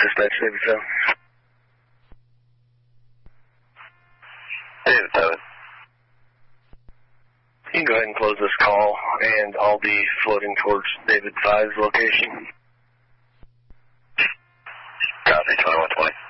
Dispatch, David 7. David 7. You can go ahead and close this call, and I'll be floating towards David 5's location. Copy, 2120.